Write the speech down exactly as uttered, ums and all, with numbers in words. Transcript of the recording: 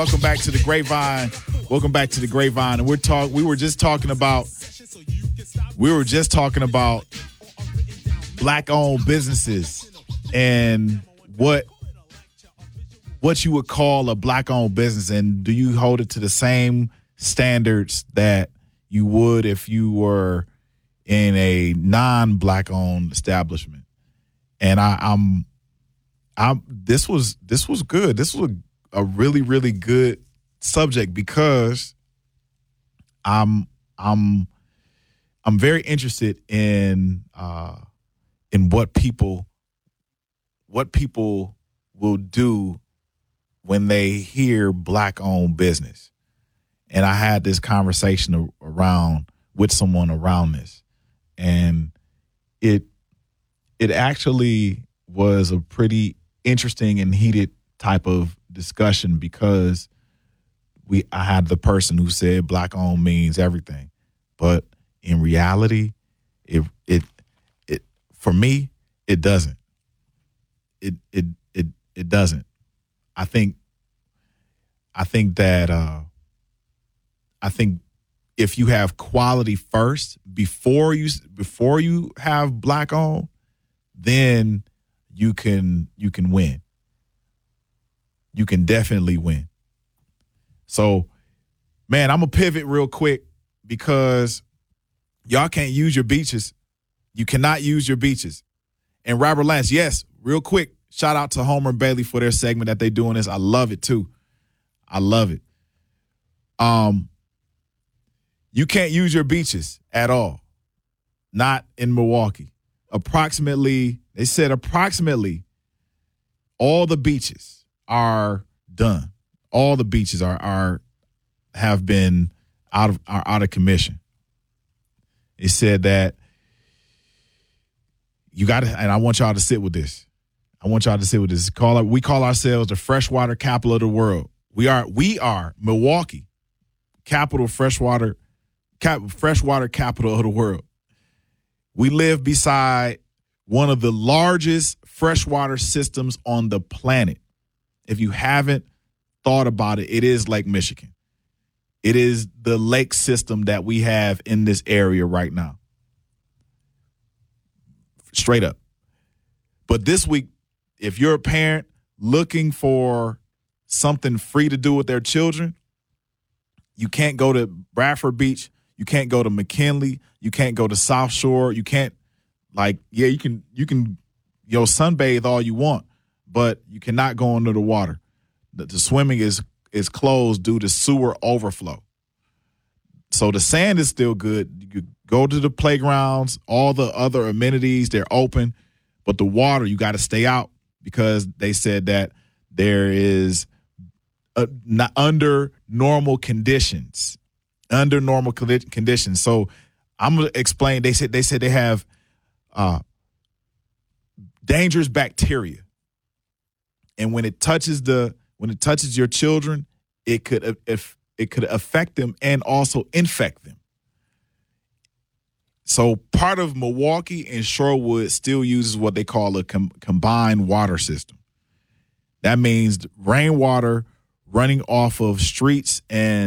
Welcome back to the Grapevine. Welcome back to the Grapevine. And we're talk. We were just talking about. We were just talking about black-owned businesses and what what you would call a black-owned business, and do you hold it to the same standards that you would if you were in a non-black-owned establishment? And I, I'm, I'm. This was this was good. This was a, a really really good subject because I'm I'm I'm very interested in uh, in what people what people will do when they hear black-owned business. And I had this conversation around with someone around this, and it it actually was a pretty interesting and heated type of discussion because we I had the person who said black-owned means everything, but in reality, it it it for me it doesn't. It it it it doesn't. I think I think that uh, I think if you have quality first before you before you have black owned, then you can you can win. You can definitely win. So, man, I'm gonna pivot real quick because y'all can't use your beaches. You cannot use your beaches. And Robert Lance, yes, real quick, shout out to Homer and Bailey for their segment that they doing this. I love it too. I love it. Um, you can't use your beaches at all. Not in Milwaukee. Approximately, they said approximately all the beaches are done. All the beaches are are have been out of are out of commission. It said that you got to, and I want y'all to sit with this. I want y'all to sit with this. Call we call ourselves the freshwater capital of the world. We are we are Milwaukee, capital freshwater, cap, freshwater capital of the world. We live beside one of the largest freshwater systems on the planet. If you haven't thought about it, it is Lake Michigan. It is the lake system that we have in this area right now. Straight up. But this week, if you're a parent looking for something free to do with their children, you can't go to Bradford Beach. You can't go to McKinley. You can't go to South Shore. You can't, like, yeah, you can, you can, you know, sunbathe all you want, but you cannot go under the water. The, the swimming is is closed due to sewer overflow. So the sand is still good. You go to the playgrounds, all the other amenities, they're open, but the water, you got to stay out because they said that there is a, not under normal conditions, under normal conditions. So I'm going to explain. They said they said they have uh, dangerous bacteria, and when it touches the when it touches your children, it could if it could affect them and also infect them. So part of Milwaukee and Shorewood still uses what they call a com- combined water system. That means rainwater running off of streets and